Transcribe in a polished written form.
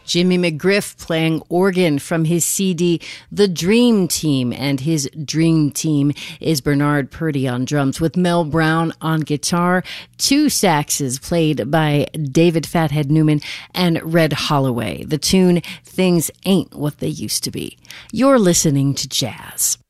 Jimmy McGriff playing organ from his CD, The Dream Team, and his dream team is Bernard Purdie on drums with Mel Brown on guitar, two saxes played by David Fathead Newman and Red Holloway. The tune, Things Ain't What They Used to Be. You're listening to jazz.